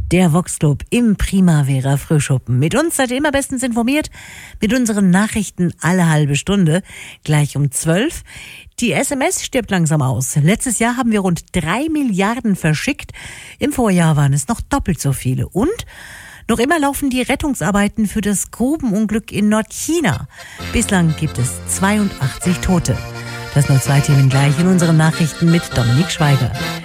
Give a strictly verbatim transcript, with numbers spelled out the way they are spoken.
Der Vox Club im Primavera Frühschuppen. Mit uns seid ihr immer bestens informiert, mit unseren Nachrichten alle halbe Stunde, gleich um zwölf. Die S M S stirbt langsam aus. Letztes Jahr haben wir rund drei Milliarden verschickt. Im Vorjahr waren es noch doppelt so viele. Und noch immer laufen die Rettungsarbeiten für das Grubenunglück in Nordchina. Bislang gibt es zweiundachtzig Tote. Das nur zwei Themen gleich in unseren Nachrichten mit Dominik Schweiger.